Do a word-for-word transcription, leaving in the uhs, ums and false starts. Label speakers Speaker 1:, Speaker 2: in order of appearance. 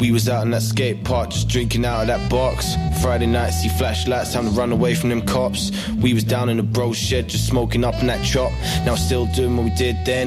Speaker 1: We was out in that skate park, just drinking out of that box. Friday night, see flashlights, time to run away from them cops. We was down in the bro shed, just smoking up in that chop. Now still doing what we did then.